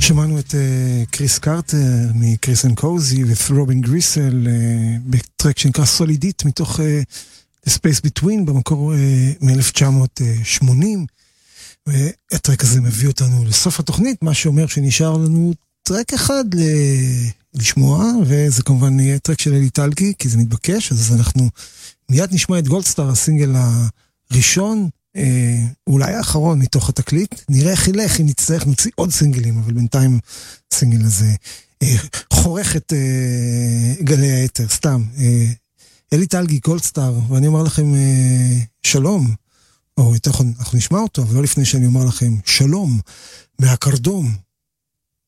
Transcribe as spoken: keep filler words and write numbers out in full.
שמענו את uh, קריס קארטר מקריס אנד קוזי ואת רובין גריסל uh, בטרק שנקרא סולידית מתוך uh, The Space Between במקור uh, מ-אלף תשע מאות שמונים, והטרק הזה מביא אותנו לסוף התוכנית, מה שאומר שנשאר לנו טרק אחד ל- לשמוע, וזה כמובן יהיה טרק של אלי טלקי כי זה מתבקש, אז אנחנו מיד נשמע את גולדסטאר, הסינגל הראשון, אה, אולי האחרון מתוך התקליט. נראה איך ילך, אם נצטרך נוציא עוד סינגלים, אבל בינתיים הסינגל הזה אה, חורך את אה, גלי היתר, סתם. אה, אלי טלקי, גולדסטאר, ואני אומר לכם אה, שלום, או יותר נכון, אנחנו נשמע אותו, אבל לא לפני שאני אומר לכם שלום, מהקרדום.